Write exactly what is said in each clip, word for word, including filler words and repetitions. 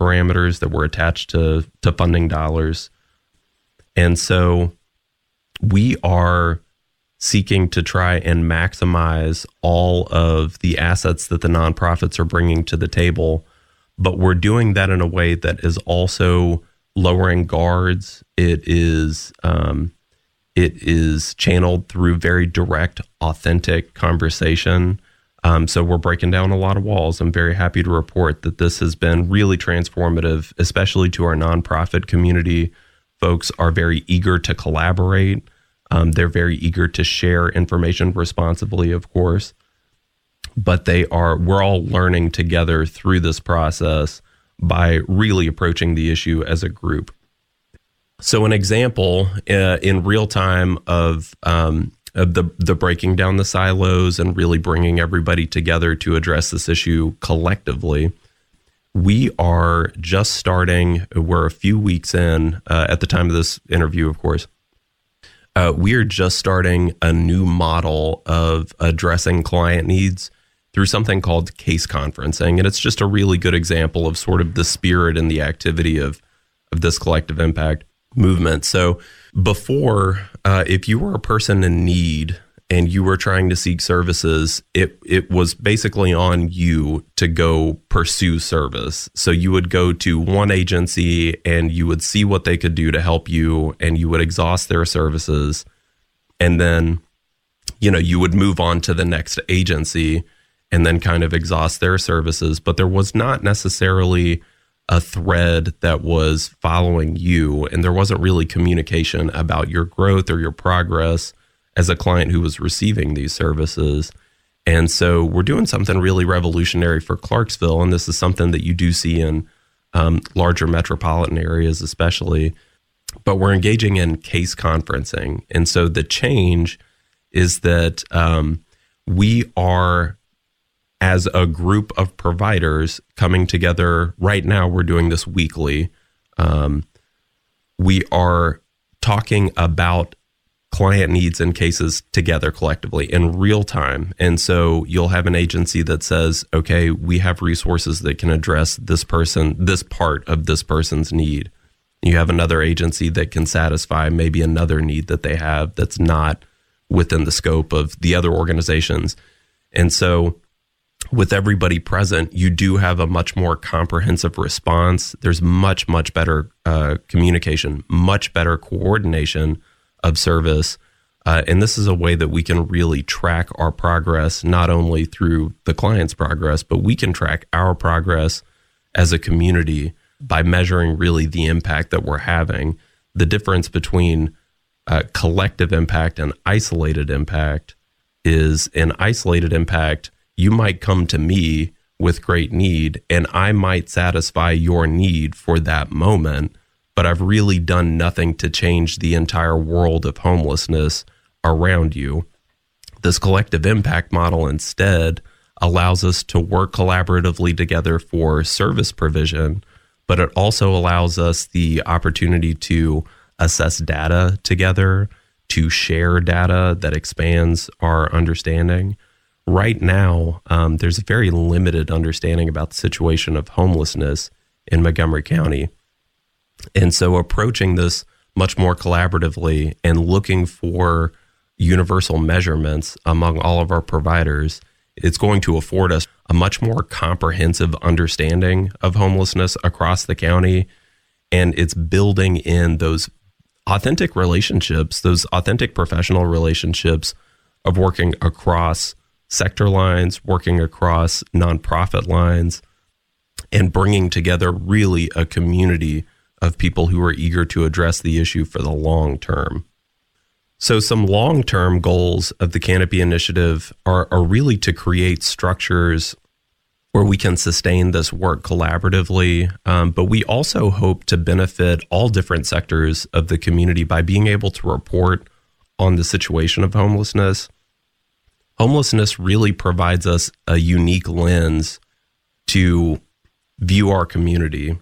parameters that were attached to, to funding dollars. And so we are seeking to try and maximize all of the assets that the nonprofits are bringing to the table, but we're doing that in a way that is also lowering guards. It is um, it is channeled through very direct, authentic conversation. Um, so we're breaking down a lot of walls. I'm very happy to report that this has been really transformative, especially to our nonprofit community. Folks are very eager to collaborate. Um, they're very eager to share information responsibly, of course, but they are, we're all learning together through this process by really approaching the issue as a group. So an example uh, in real time of, um, of the, the breaking down the silos and really bringing everybody together to address this issue collectively, we are just starting, we're a few weeks in uh, at the time of this interview, of course. Uh, we are just starting a new model of addressing client needs through something called case conferencing. And it's just a really good example of sort of the spirit and the activity of, of this collective impact movement. So before, uh, if you were a person in need and you were trying to seek services, it it was basically on you to go pursue service. So you would go to one agency and you would see what they could do to help you, and you would exhaust their services. And then, you know, you would move on to the next agency and then kind of exhaust their services. But there was not necessarily a thread that was following you, and there wasn't really communication about your growth or your progress as a client who was receiving these services. And so we're doing something really revolutionary for Clarksville. And this is something that you do see in um, larger metropolitan areas, especially, but we're engaging in case conferencing. And so the change is that um, we are, as a group of providers, coming together. Right now, we're doing this weekly. Um, we are talking about client needs and cases together collectively in real time. And so you'll have an agency that says, okay, we have resources that can address this person, this part of this person's need. You have another agency that can satisfy maybe another need that they have that's not within the scope of the other organizations. And so with everybody present, you do have a much more comprehensive response. There's much, much better uh, communication, much better coordination of service. Uh, and this is a way that we can really track our progress, not only through the client's progress, but we can track our progress as a community by measuring really the impact that we're having. The difference between uh, collective impact and isolated impact is an isolated impact. You might come to me with great need, and I might satisfy your need for that moment, but I've really done nothing to change the entire world of homelessness around you. This collective impact model instead allows us to work collaboratively together for service provision, but it also allows us the opportunity to assess data together, to share data that expands our understanding. Right now, um, there's a very limited understanding about the situation of homelessness in Montgomery County. And so approaching this much more collaboratively and looking for universal measurements among all of our providers, it's going to afford us a much more comprehensive understanding of homelessness across the county. And it's building in those authentic relationships, those authentic professional relationships of working across sector lines, working across nonprofit lines, and bringing together really a community of people who are eager to address the issue for the long term. So some long-term goals of the Canopy Initiative are, are really to create structures where we can sustain this work collaboratively, um, but we also hope to benefit all different sectors of the community by being able to report on the situation of homelessness. Homelessness really provides us a unique lens to view our community.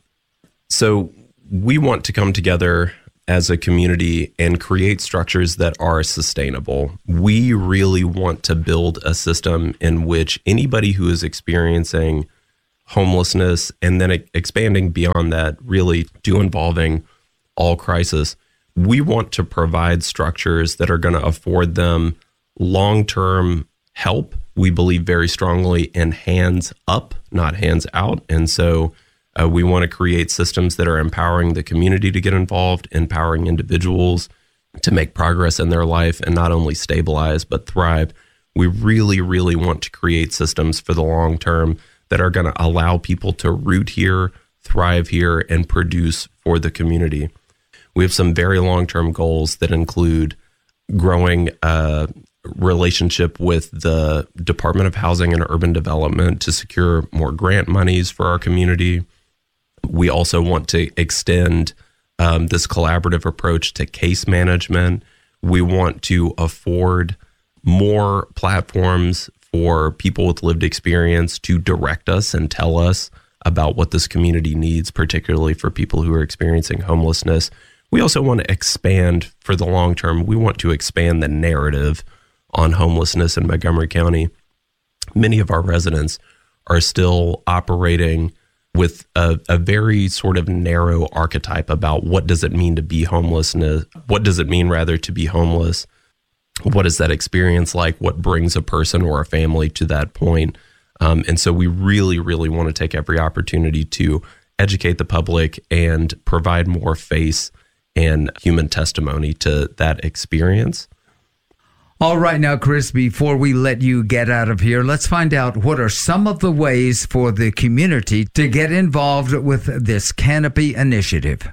So we want to come together as a community and create structures that are sustainable. We really want to build a system in which anybody who is experiencing homelessness, and then e- expanding beyond that, really to involving all crisis. We want to provide structures that are going to afford them long-term help. We believe very strongly in hands up, not hands out. And so uh, we want to create systems that are empowering the community to get involved, empowering individuals to make progress in their life and not only stabilize, but thrive. We really, really want to create systems for the long term that are going to allow people to root here, thrive here, and produce for the community. We have some very long-term goals that include growing a relationship with the Department of Housing and Urban Development to secure more grant monies for our community. We also want to extend um, this collaborative approach to case management. We want to afford more platforms for people with lived experience to direct us and tell us about what this community needs, particularly for people who are experiencing homelessness. We also want to expand for the long term. We want to expand the narrative on homelessness in Montgomery County. Many of our residents are still operating with a, a very sort of narrow archetype about what does it mean to be homelessness? What does it mean rather to be homeless? What is that experience like? What brings a person or a family to that point? Um, and so we really, really want to take every opportunity to educate the public and provide more face and human testimony to that experience. All right, now, Chris, before we let you get out of here, let's find out what are some of the ways for the community to get involved with this Canopy initiative.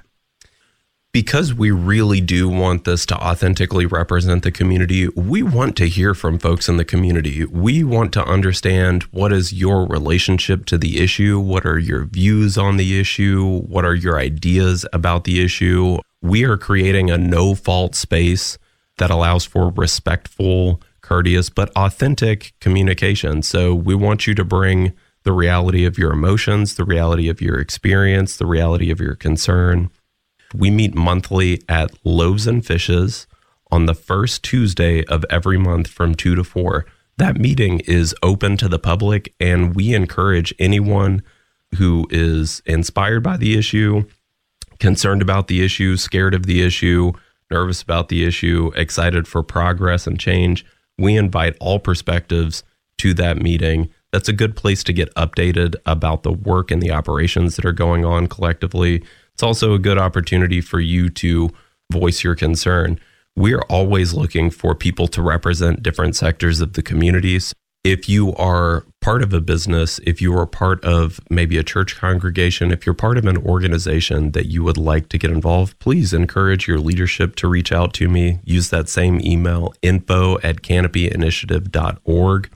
Because we really do want this to authentically represent the community, we want to hear from folks in the community. We want to understand what is your relationship to the issue, what are your views on the issue, what are your ideas about the issue. We are creating a no-fault space that allows for respectful, courteous, but authentic communication. So we want you to bring the reality of your emotions, the reality of your experience, the reality of your concern. We meet monthly at Loaves and Fishes on the first Tuesday of every month from two to four. That meeting is open to the public, and we encourage anyone who is inspired by the issue, concerned about the issue, scared of the issue, nervous about the issue, excited for progress and change. We invite all perspectives to that meeting. That's a good place to get updated about the work and the operations that are going on collectively. It's also a good opportunity for you to voice your concern. We're always looking for people to represent different sectors of the communities. If you are part of a business, if you are part of maybe a church congregation, if you're part of an organization that you would like to get involved, please encourage your leadership to reach out to me. Use that same email, info at canopy initiative dot org.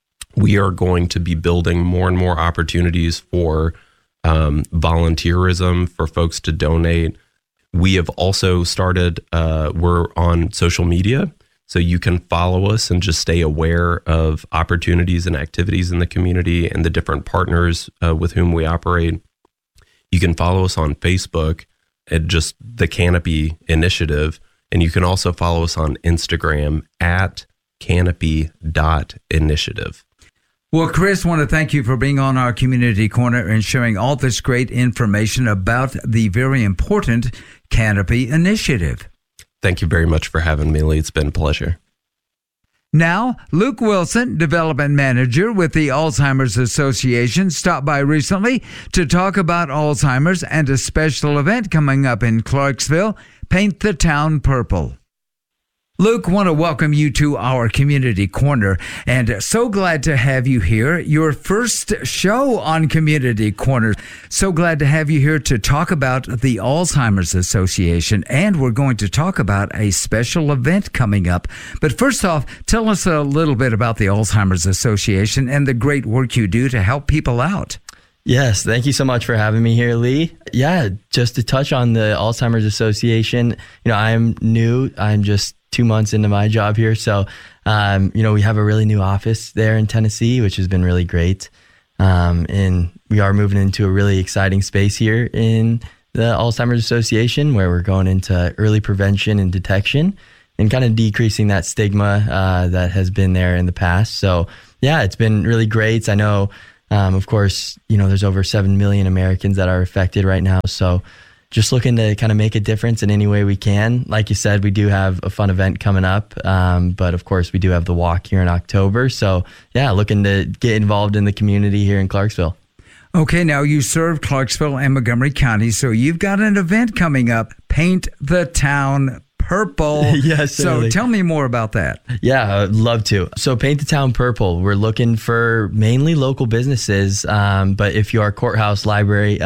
We are going to be building more and more opportunities for um, volunteerism, for folks to donate. We have also started, uh, we're on social media, so you can follow us and just stay aware of opportunities and activities in the community and the different partners uh, with whom we operate. You can follow us on Facebook at just the Canopy Initiative, and you can also follow us on Instagram at canopy dot initiative. Well, Chris, I want to thank you for being on our Community Corner and sharing all this great information about the very important Canopy Initiative. Thank you very much for having me, Lee. It's been a pleasure. Now, Luke Wilson, Development Manager with the Alzheimer's Association, stopped by recently to talk about Alzheimer's and a special event coming up in Clarksville, Paint the Town Purple. Luke, want to welcome you to our Community Corner, and so glad to have you here. Your first show on Community Corner. So glad to have you here to talk about the Alzheimer's Association, and we're going to talk about a special event coming up. But first off, tell us a little bit about the Alzheimer's Association and the great work you do to help people out. Yes, thank you so much for having me here, Lee. Yeah, just to touch on the Alzheimer's Association, you know, I'm new. I'm just two months into my job here. So, um, you know, we have a really new office there in Tennessee, which has been really great. Um, and we are moving into a really exciting space here in the Alzheimer's Association, where we're going into early prevention and detection and kind of decreasing that stigma uh, that has been there in the past. So, yeah, it's been really great. I know Um, of course, you know, there's over seven million Americans that are affected right now. So just looking to kind of make a difference in any way we can. Like you said, we do have a fun event coming up. Um, but of course, we do have the walk here in October. So yeah, looking to get involved in the community here in Clarksville. Okay, now you serve Clarksville and Montgomery County, so you've got an event coming up, Paint the Town Purple. Yes. So certainly. tell me more about that. Yeah, I'd love to. So Paint the Town Purple, we're looking for mainly local businesses, um, but if you are courthouse, library,